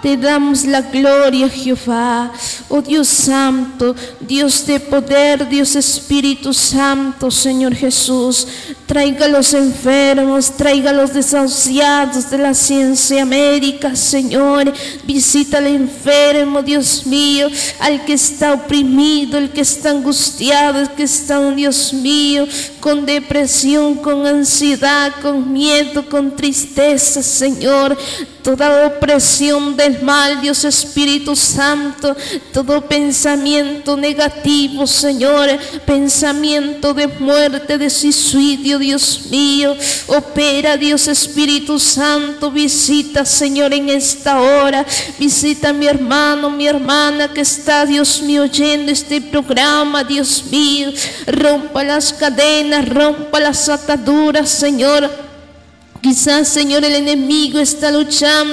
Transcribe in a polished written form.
Te damos la gloria, Jehová. Oh Dios santo, Dios de poder, Dios Espíritu Santo, Señor Jesús. Traiga a los enfermos, traiga a los desahuciados de la ciencia médica, Señor. Visita al enfermo, Dios mío, al que está oprimido, el que está angustiado, el que está, Dios mío, con depresión, con ansiedad, con miedo, con tristeza, Señor. Toda opresión del mal, Dios Espíritu Santo, todo pensamiento negativo, Señor, pensamiento de muerte, de suicidio, Dios mío, opera, Dios Espíritu Santo, visita, Señor, en esta hora, visita a mi hermano, mi hermana que está, Dios mío, oyendo este programa, Dios mío, rompa las cadenas, rompa las ataduras, Señor. Quizás, Señor, el enemigo está luchando